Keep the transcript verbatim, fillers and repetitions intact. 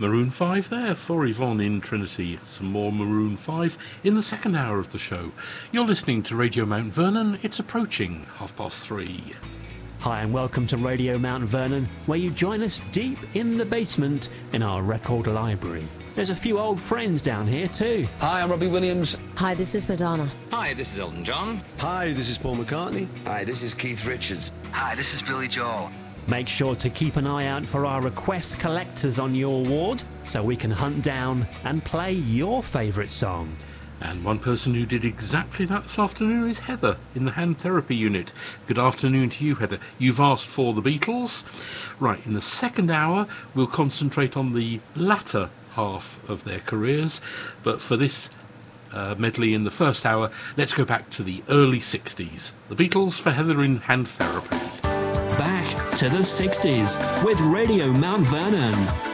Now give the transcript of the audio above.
Maroon five there for Yvonne in Trinity. Some more Maroon five in the second hour of the show. You're listening to Radio Mount Vernon. It's approaching half past three. Hi and welcome to Radio Mount Vernon, where you join us deep in the basement in our record library. There's a few old friends down here too. Hi, I'm Robbie Williams. Hi, this is Madonna. Hi, this is Elton John. Hi, this is Paul McCartney. Hi, this is Keith Richards. Hi, this is Billy Joel. Make sure to keep an eye out for our request collectors on your ward so we can hunt down and play your favourite song. And one person who did exactly that this afternoon is Heather in the hand therapy unit. Good afternoon to you, Heather. You've asked for the Beatles. Right, in the second hour, we'll concentrate on the latter half of their careers. But for this uh, medley in the first hour, let's go back to the early sixties. The Beatles for Heather in hand therapy. Back to the sixties with Radio Mount Vernon.